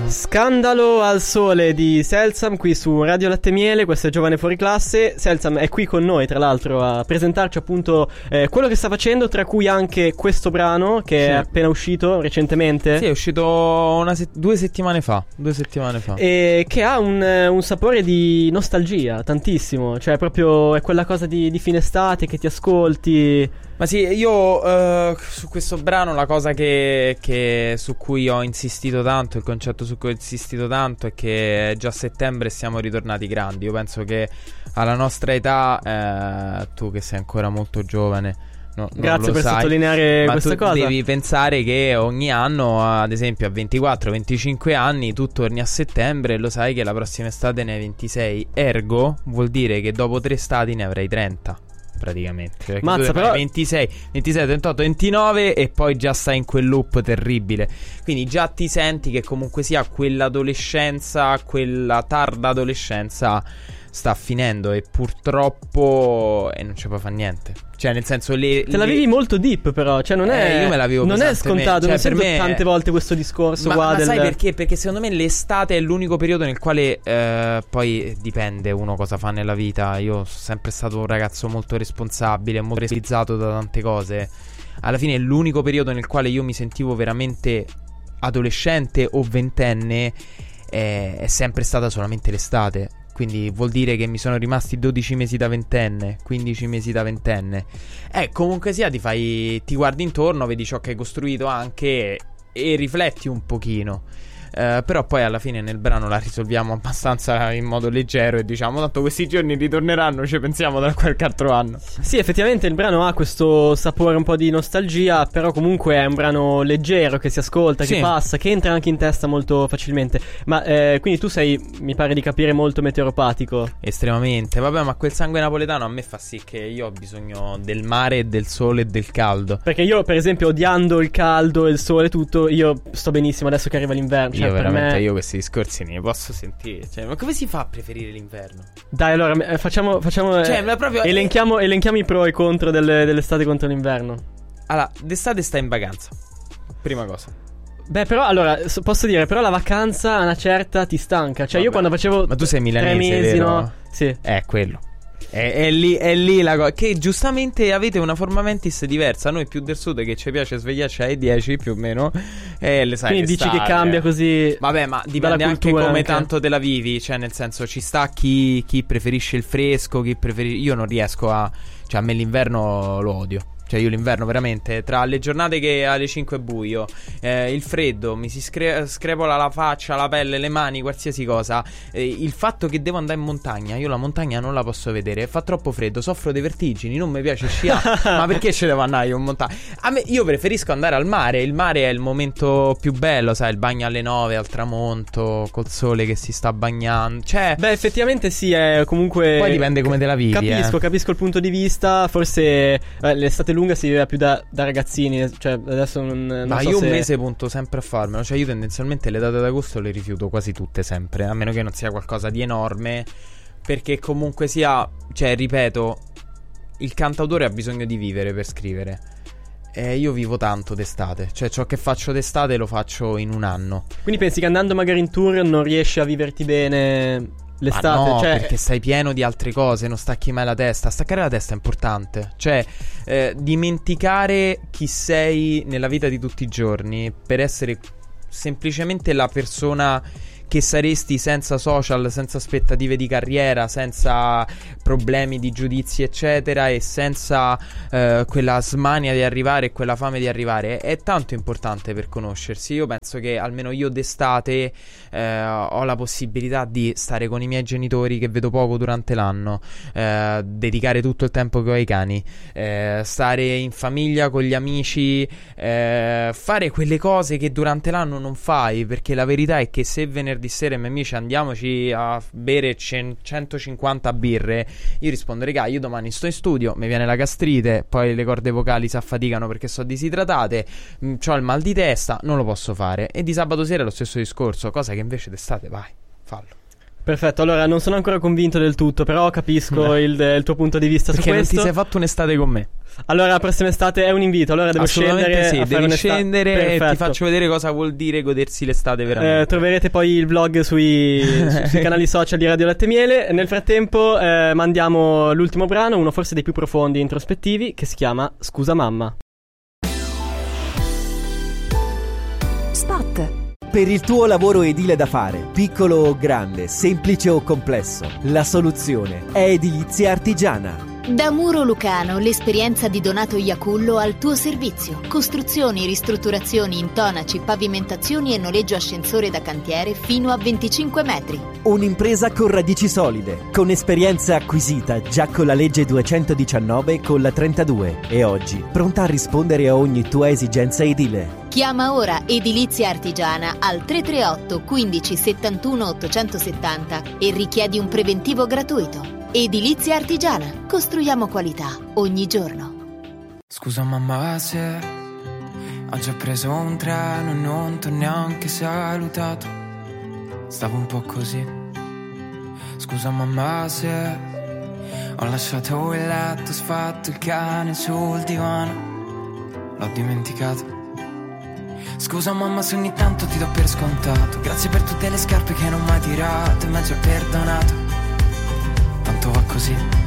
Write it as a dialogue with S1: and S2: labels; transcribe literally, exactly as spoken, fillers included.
S1: Scandalo al sole di Seltsam qui su Radio Latte Miele. Questo è Giovane Fuori Classe. Seltsam è qui con noi, tra l'altro, a presentarci appunto eh, quello che sta facendo, tra cui anche questo brano che sì. è appena uscito recentemente.
S2: Sì, è uscito una se- due settimane fa Due settimane fa
S1: E che ha un, un sapore di nostalgia, tantissimo. Cioè proprio è quella cosa di, di fine estate che ti ascolti.
S2: Ma sì, io uh, su questo brano la cosa che, che su cui ho insistito tanto, il concetto su cui ho insistito tanto è che già a settembre siamo ritornati grandi. Io penso che alla nostra età, eh, tu che sei ancora molto giovane, no,
S1: grazie per
S2: sai,
S1: sottolineare
S2: ma
S1: questa
S2: tu
S1: cosa.
S2: Devi pensare che ogni anno, ad esempio a ventiquattro venticinque anni, tu torni a settembre e lo sai che la prossima estate ne hai ventisei. Ergo vuol dire che dopo tre estati ne avrai trenta. Praticamente
S1: Mazza, però
S2: ventisei, ventisei, trentotto, ventinove e poi già stai in quel loop terribile. Quindi già ti senti che comunque sia quell'adolescenza, quella tarda adolescenza sta finendo e purtroppo e non ci può fare niente. Cioè nel senso le,
S1: te la
S2: le...
S1: vivi molto deep, però cioè non è
S2: eh, io me la vivo
S1: non è scontato,
S2: cioè,
S1: non
S2: per
S1: sento
S2: me
S1: tante volte questo discorso
S2: ma,
S1: qua
S2: ma
S1: del...
S2: sai perché? Perché secondo me l'estate è l'unico periodo nel quale eh, poi dipende uno cosa fa nella vita. Io sono sempre stato un ragazzo molto responsabile, molto realizzato da tante cose. Alla fine è l'unico periodo nel quale io mi sentivo veramente adolescente o ventenne, eh, è sempre stata solamente l'estate. Quindi vuol dire che mi sono rimasti dodici mesi da ventenne, quindici mesi da ventenne. Eh, comunque sia, ti fai, ti guardi intorno, vedi ciò che hai costruito anche e rifletti un pochino. Uh, però poi alla fine nel brano la risolviamo abbastanza in modo leggero e diciamo tanto questi giorni ritorneranno, ci pensiamo da qualche altro anno.
S1: Sì, effettivamente il brano ha questo sapore un po' di nostalgia, però comunque è un brano leggero che si ascolta,
S2: sì.
S1: che passa, che entra anche in testa molto facilmente. Ma eh, quindi tu sei, mi pare di capire, molto meteoropatico.
S2: Estremamente. Vabbè, ma quel sangue napoletano a me fa sì che io ho bisogno del mare, del sole e del caldo.
S1: Perché io per esempio odiando il caldo e il sole tutto, io sto benissimo adesso che arriva l'inverno.
S2: Io
S1: cioè,
S2: veramente,
S1: me...
S2: io questi discorsi ne posso sentire. Cioè, ma come si fa a preferire l'inverno?
S1: Dai, allora eh, facciamo, facciamo
S2: cioè,
S1: eh,
S2: ma proprio
S1: elenchiamo, elenchiamo i pro e i contro delle, dell'estate contro l'inverno.
S2: Allora, d'estate stai in vacanza, prima cosa.
S1: Beh, però, allora, posso dire, però la vacanza a una certa ti stanca. Cioè,
S2: Vabbè,
S1: io quando facevo
S2: ma tu sei milanese,
S1: tre mesi,
S2: vero?
S1: no? Sì.
S2: È quello. È, è lì, è lì la cosa. Che giustamente avete una forma mentis diversa. Noi più del sud che ci piace svegliarci alle dieci più o meno. E le sai.
S1: Quindi dici che cambia così.
S2: Vabbè, ma dipende anche come anche. Tanto te la vivi. Cioè, nel senso, ci sta chi, chi preferisce il fresco, chi preferisce. Io non riesco a. Cioè, a me l'inverno lo odio. Cioè io l'inverno veramente, tra le giornate che alle cinque è buio, eh, il freddo, mi si scre- screpola la faccia, la pelle, le mani, qualsiasi cosa, eh, il fatto che devo andare in montagna, io la montagna non la posso vedere, fa troppo freddo, soffro dei vertigini, non mi piace sciare. Ma perché ce devo andare io in montagna? A me, io preferisco andare al mare, il mare è il momento più bello, sai, il bagno alle nove al tramonto, col sole che si sta bagnando, cioè...
S1: Beh, effettivamente sì, è comunque...
S2: Poi dipende come te la vivi.
S1: Capisco,
S2: eh.
S1: capisco il punto di vista, forse eh, l'estate lunga si viveva più da, da ragazzini, cioè adesso non, non
S2: ma
S1: so
S2: io
S1: se...
S2: un mese punto sempre a farmelo, cioè io tendenzialmente le date d'agosto le rifiuto quasi tutte sempre, a meno che non sia qualcosa di enorme, perché comunque sia, cioè ripeto, il cantautore ha bisogno di vivere per scrivere. E io vivo tanto d'estate, cioè ciò che faccio d'estate lo faccio in un anno.
S1: Quindi pensi che andando magari in tour non riesci a viverti bene l'estate?
S2: Ma no,
S1: cioè...
S2: perché stai pieno di altre cose, non stacchi mai la testa. Staccare la testa è importante. Cioè, eh, dimenticare chi sei nella vita di tutti i giorni per essere semplicemente la persona che saresti senza social, senza aspettative di carriera, senza problemi di giudizi eccetera, e senza eh, quella smania di arrivare e quella fame di arrivare, è tanto importante per conoscersi. Io penso che almeno io d'estate eh, ho la possibilità di stare con i miei genitori che vedo poco durante l'anno, eh, dedicare tutto il tempo che ho ai cani, eh, stare in famiglia con gli amici, eh, fare quelle cose che durante l'anno non fai, perché la verità è che se venerdì di sera i miei amici andiamoci a bere centocinquanta birre, io rispondo: regà, io domani sto in studio, mi viene la gastrite, poi le corde vocali si affaticano perché sono disidratate, mh, c'ho il mal di testa, non lo posso fare. E di sabato sera è lo stesso discorso, cosa che invece d'estate vai, fallo.
S1: Perfetto, allora non sono ancora convinto del tutto, però capisco il, il tuo punto di vista
S2: Perché
S1: su questo.
S2: non ti sei fatto un'estate con me?
S1: Allora la prossima estate è un invito, allora devo scendere
S2: sì,
S1: a
S2: devi
S1: fare un'estate.
S2: scendere e
S1: Perfetto.
S2: ti faccio vedere cosa vuol dire godersi l'estate veramente.
S1: Eh, troverete poi il vlog sui, su, sui canali social di Radio Latte Miele. Nel frattempo eh, mandiamo l'ultimo brano, uno forse dei più profondi e introspettivi, che si chiama Scusa Mamma.
S3: Spot. Per il tuo lavoro edile da fare, piccolo o grande, semplice o complesso, la soluzione è Edilizia Artigiana.
S4: Da Muro Lucano, l'esperienza di Donato Iacullo al tuo servizio. Costruzioni, ristrutturazioni, intonaci, pavimentazioni e noleggio ascensore da cantiere fino a venticinque metri.
S3: Un'impresa con radici solide, con esperienza acquisita già con la legge duecentodiciannove e con la trentadue e oggi pronta a rispondere a ogni tua esigenza edile.
S4: Chiama ora Edilizia Artigiana al tre tre otto quindici settantuno ottocentosettanta e richiedi un preventivo gratuito. Edilizia Artigiana. Costruiamo qualità ogni giorno.
S5: Scusa mamma se oggi ho preso un treno e non t'ho neanche salutato. Stavo un po' così. Scusa mamma se ho lasciato il letto, sfatto il cane sul divano. L'ho dimenticato. Scusa mamma se ogni tanto ti do per scontato. Grazie per tutte le scarpe che non ho mai tirato e mai già perdonato. Tanto va così.